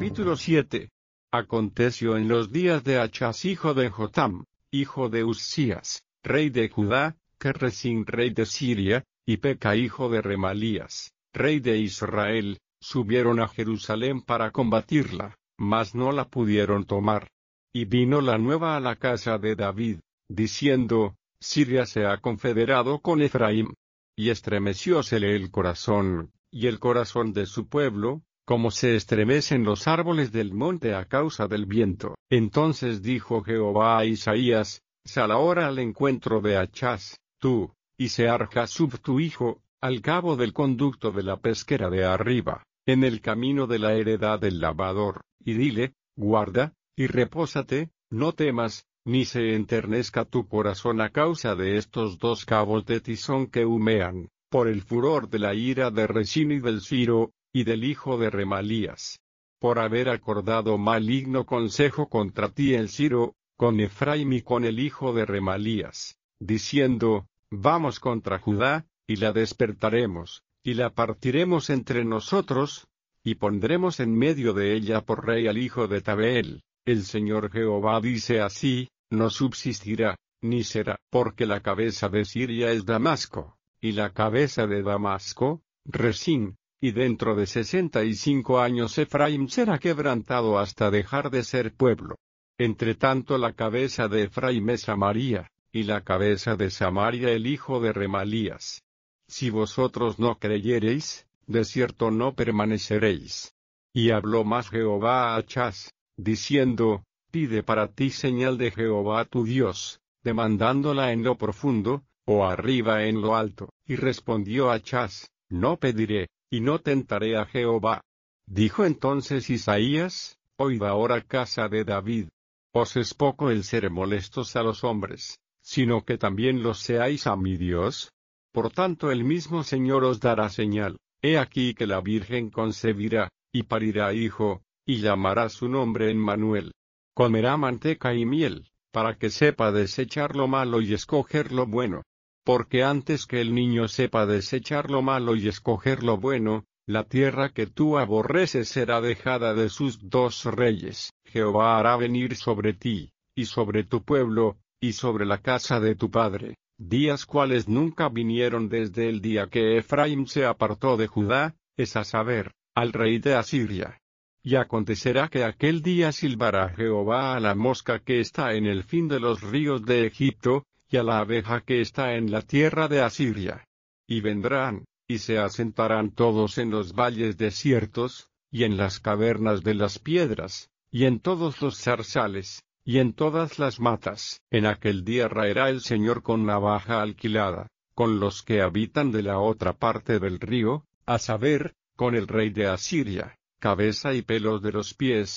Capítulo 7. Aconteció en los días de Achaz hijo de Jotam, hijo de Uzías, rey de Judá, que Resín rey de Siria, y Peca hijo de Remalías, rey de Israel, subieron a Jerusalén para combatirla, mas no la pudieron tomar. Y vino la nueva a la casa de David, diciendo, Siria se ha confederado con Efraín. Y estremeciósele el corazón, y el corazón de su pueblo, como se estremecen los árboles del monte a causa del viento. Entonces dijo Jehová a Isaías, sal ahora al encuentro de Achaz, tú, y Sear-Jasub tu hijo, al cabo del conducto de la pesquera de arriba, en el camino de la heredad del lavador, y dile, guarda, y repósate, no temas, ni se enternezca tu corazón a causa de estos dos cabos de tizón que humean, por el furor de la ira de Resín y del Ciro, y del hijo de Remalías, por haber acordado maligno consejo contra ti el Ciro, con Efraín y con el hijo de Remalías, diciendo, vamos contra Judá, y la despertaremos, y la partiremos entre nosotros, y pondremos en medio de ella por rey al hijo de Tabeel. El Señor Jehová dice así, no subsistirá, ni será, porque la cabeza de Siria es Damasco, y la cabeza de Damasco, Resín, y dentro de 65 años Efraín será quebrantado hasta dejar de ser pueblo. Entre tanto la cabeza de Efraín es Samaria, y la cabeza de Samaria el hijo de Remalías. Si vosotros no creyereis, de cierto no permaneceréis. Y habló más Jehová a Achaz, diciendo, pide para ti señal de Jehová tu Dios, demandándola en lo profundo, o arriba en lo alto. Y respondió Achaz, no pediré, y no tentaré a Jehová. Dijo entonces Isaías, oíd ahora casa de David. Os es poco el ser molestos a los hombres, sino que también los seáis a mi Dios. Por tanto el mismo Señor os dará señal, he aquí que la Virgen concebirá, y parirá hijo, y llamará su nombre Emmanuel. Comerá manteca y miel, para que sepa desechar lo malo y escoger lo bueno. Porque antes que el niño sepa desechar lo malo y escoger lo bueno, la tierra que tú aborreces será dejada de sus dos reyes. Jehová hará venir sobre ti, y sobre tu pueblo, y sobre la casa de tu padre, días cuales nunca vinieron desde el día que Efraín se apartó de Judá, es a saber, al rey de Asiria. Y acontecerá que aquel día silbará Jehová a la mosca que está en el fin de los ríos de Egipto, y a la abeja que está en la tierra de Asiria. Y vendrán, y se asentarán todos en los valles desiertos, y en las cavernas de las piedras, y en todos los zarzales, y en todas las matas. En aquel día raerá el Señor con navaja alquilada, con los que habitan de la otra parte del río, a saber, con el rey de Asiria, cabeza y pelos de los pies,